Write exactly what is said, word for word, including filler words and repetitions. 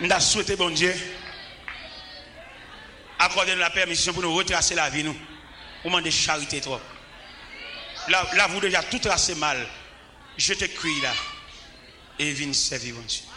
Nous souhaitons, bon Dieu, accorder la permission pour nous retracer la vie. Nous, au moment de charité trop. Là, là, vous déjà tout tracé mal. Je te crie là. Et viens servir, bon Dieu.